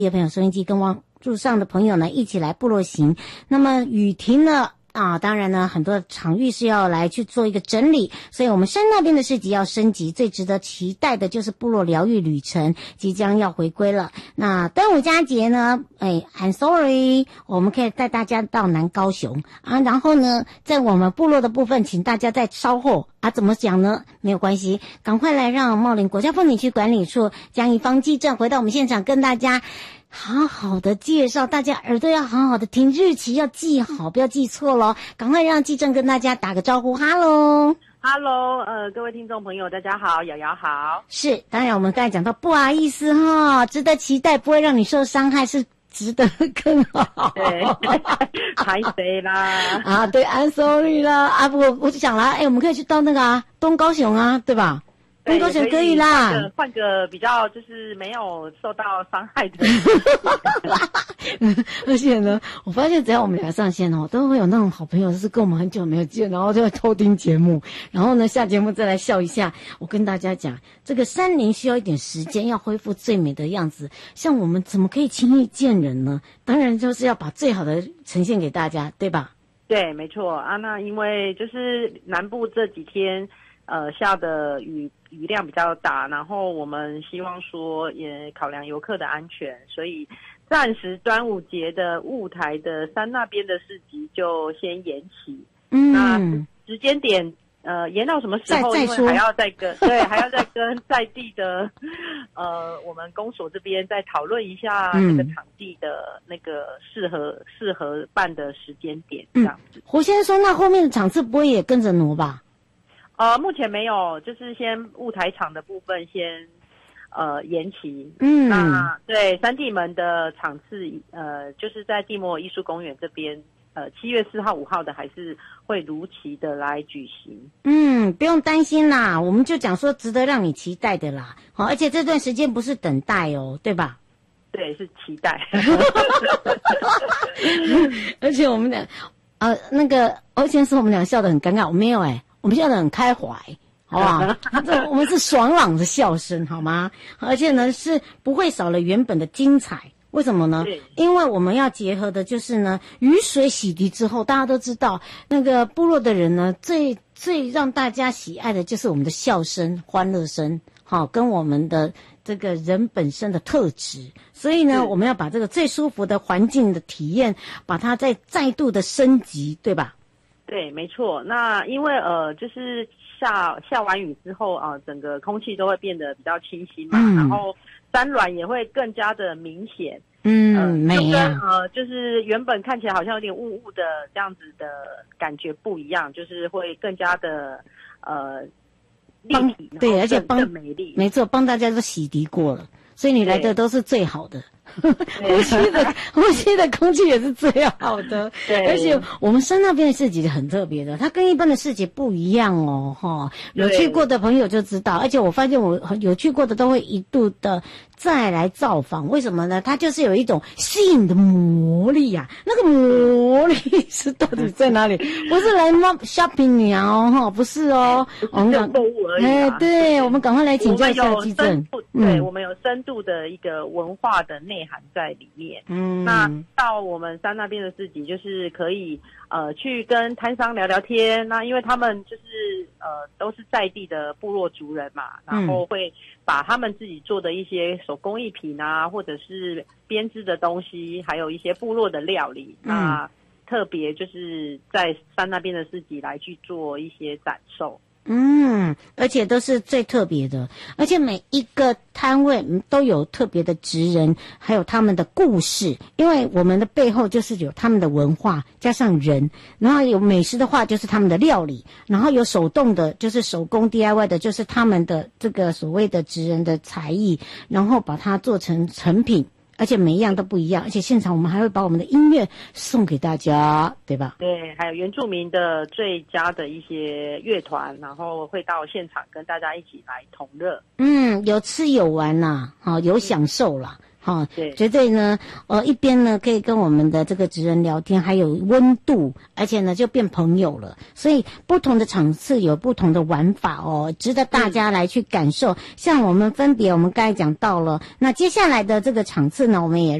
朋友收音机跟网路上的朋友呢一起来部落行。那么雨停了当然呢很多场域是要来去做一个整理，所以我们山那边的市集要升级，最值得期待的就是部落疗愈旅程即将要回归了。那端午佳节呢I'm sorry 我们可以带大家到南高雄然后呢在我们部落的部分请大家再稍后怎么讲呢？没有关系，赶快来让茂林国家风景区管理处江一芳记者回到我们现场跟大家好好的介绍，大家耳朵要好好的听，日期要记好，不要记错咯。赶快让记正跟大家打个招呼，哈喽。 Hello， 各位听众朋友，大家好，瑶瑶好。 是，当然我们刚才讲到，不好意思值得期待，不会让你受伤害，是值得更好。 对，拍谁啦？ 对 ，I'm sorry 啦。不过我就想了，我们可以去到那个东高雄对吧？东高雄可以啦， 换个比较就是没有受到伤害的。 而且呢，我发现只要我们俩上线都会有那种好朋友是跟我们很久没有见，然后就会偷听节目，然后呢下节目再来笑一下。我跟大家讲，这个山林需要一点时间要恢复最美的样子，像我们怎么可以轻易见人呢？当然就是要把最好的呈现给大家，对吧？ 对，没错那因为就是南部这几天下的雨量比较大，然后我们希望说也考量游客的安全，所以暂时端午节的雾台的山那边的市集就先延期。那时间点延到什么时候？因为还要再跟在地的我们公所这边再讨论一下这个场地的那个适合办的时间点这样子。 胡先生说，那后面的场次不会也跟着挪吧？ 目前没有，就是先舞台场的部分先延期。那对三地门的场次就是在地摩尔艺术公园这边7月4号5号的还是会如期的来举行。 不用担心啦，我们就讲说值得让你期待的啦。而且这段时间不是等待对吧？ 对，是期待。 而且我们俩那个欧先生我们俩笑得很尴尬，我没有我们笑得很开怀，好不好？我们是爽朗的笑声，好吗？而且呢，是不会少了原本的精彩。为什么呢？因为我们要结合的就是呢，雨水洗涤之后，大家都知道，那个部落的人呢，最让大家喜爱的就是我们的笑声、欢乐声，跟我们的这个人本身的特质。所以呢，我们要把这个最舒服的环境的体验，把它再度的升级，对吧？ 对，没错。那因为就是下完雨之后整个空气都会变得比较清新嘛，然后山峦也会更加的明显。 美就是原本看起来好像有点雾雾的这样子的感觉不一样，就是会更加的立体， 对，而且更美丽。 没错，帮大家都洗涤过了，所以你来的都是最好的。呼吸的空气也是最好的。对，而且我们山那边的市集很特别的，它跟一般的市集不一样有去过的朋友就知道。而且我发现我有去过的都会一度的再来造访，为什么呢？它就是有一种吸引的魔力那个魔力是到底在哪里？不是来shopping 鸟不是我们讲购物而已对，我们赶快来请教一下基正。 对，我们有深度的一个文化的内涵在里面。那到我们山那边的市集，就是可以去跟摊商聊聊天。那因为他们就是都是在地的部落族人嘛，然后会把他们自己做的一些手工艺品或者是编织的东西，还有一些部落的料理，那特别就是在山那边的市集来去做一些展售。 而且都是最特别的，而且每一个摊位都有特别的职人，还有他们的故事，因为我们的背后就是有他们的文化加上人，然后有美食的话就是他们的料理，然后有手动的就是手工 DIY 的就是他们的这个所谓的职人的才艺，然后把它做成成品，而且每一样都不一样，而且现场我们还会把我们的音乐送给大家，对吧？ 对，还有原住民的最佳的一些乐团，然后会到现场跟大家一起来同乐。 有吃有玩有享受啦。 好， 对， 绝对呢，一边呢可以跟我们的这个职人聊天，还有温度，而且呢就变朋友了。所以不同的场次有不同的玩法哦，值得大家来去感受。像我们分别，我们刚才讲到了，那接下来的这个场次呢，我们也